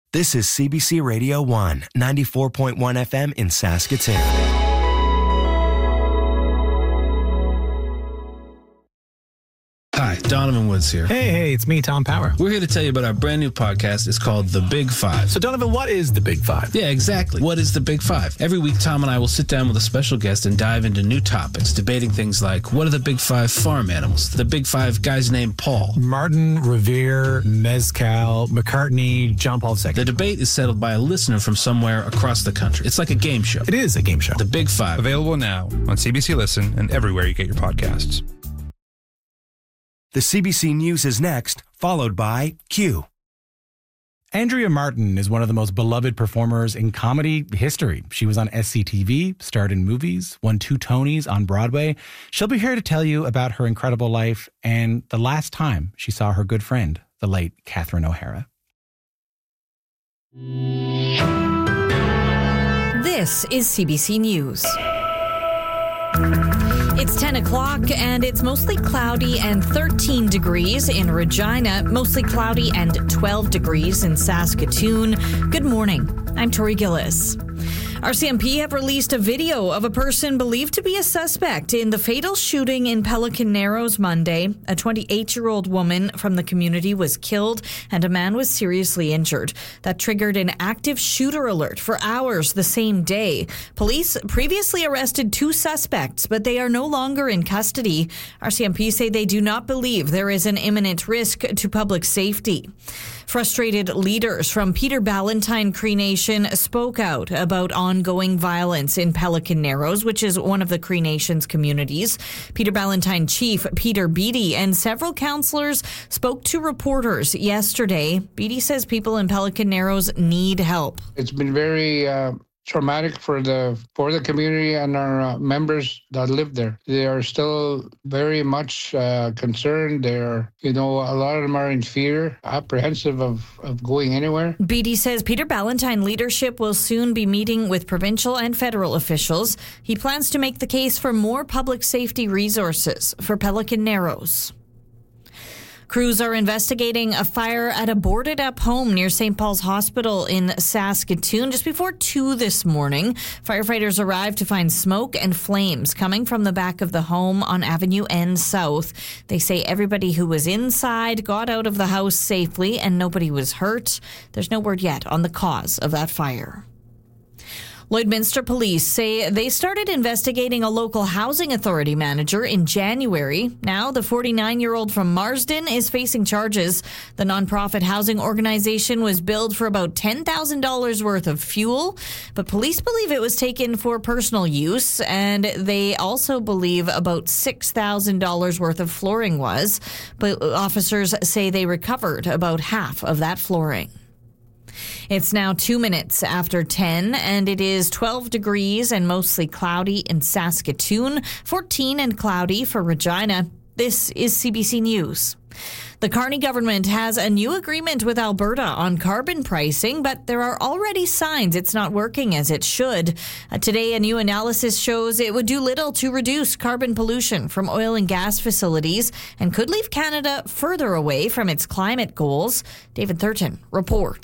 This is CBC Radio 1, 94.1 FM in Saskatoon. Hi, Donovan Woods here. Hey, it's me, Tom Power. We're here to tell you about our brand new podcast. It's called The Big Five. So, Donovan, what is The Big Five? Yeah, exactly. What is The Big Five? Every week, Tom and I will sit down with a special guest and dive into new topics, debating things like, what are the Big Five farm animals? The Big Five guys named Paul. Martin, Revere, Mezcal, McCartney, John Paul II. The debate is settled by a listener from somewhere across the country. It's like a game show. It is a game show. The Big Five. Available now on CBC Listen and everywhere you get your podcasts. The CBC News is next, followed by Q. Andrea Martin is one of the most beloved performers in comedy history. She was on SCTV, starred in movies, won 2 Tonys on Broadway. She'll be here to tell you about her incredible life and the last time she saw her good friend, the late Catherine O'Hara. This is CBC News. It's 10 o'clock and it's mostly cloudy and 13 degrees in Regina, mostly cloudy and 12 degrees in Saskatoon. Good morning. I'm Tori Gillis. RCMP have released a video of a person believed to be a suspect in the fatal shooting in Pelican Narrows Monday. A 28-year-old woman from the community was killed and a man was seriously injured. That triggered an active shooter alert for hours the same day. Police previously arrested 2 suspects, but they are no longer in custody. RCMP say they do not believe there is an imminent risk to public safety. Frustrated leaders from Peter Ballantine Cree Nation spoke out about ongoing violence in Pelican Narrows, which is one of the Cree Nation's communities. Peter Ballantine Chief Peter Beattie and several councillors spoke to reporters yesterday. Beattie says people in Pelican Narrows need help. It's been very traumatic for the community and our members that live there. They are still very much concerned. They're, a lot of them are in fear, apprehensive of going anywhere. Beattie says Peter Ballantine leadership will soon be meeting with provincial and federal officials. He plans to make the case for more public safety resources for Pelican Narrows. Crews are investigating a fire at a boarded-up home near St. Paul's Hospital in Saskatoon just before 2 this morning. Firefighters arrived to find smoke and flames coming from the back of the home on Avenue N South. They say everybody who was inside got out of the house safely and nobody was hurt. There's no word yet on the cause of that fire. Lloydminster Police say they started investigating a local housing authority manager in January. Now, the 49-year-old from Marsden is facing charges. The nonprofit housing organization was billed for about $10,000 worth of fuel, but police believe it was taken for personal use, and they also believe about $6,000 worth of flooring was. But officers say they recovered about half of that flooring. It's now 2 minutes after 10, and it is 12 degrees and mostly cloudy in Saskatoon, 14 and cloudy for Regina. This is CBC News. The Carney government has a new agreement with Alberta on carbon pricing, but there are already signs it's not working as it should. Today, a new analysis shows it would do little to reduce carbon pollution from oil and gas facilities and could leave Canada further away from its climate goals. David Thurton reports.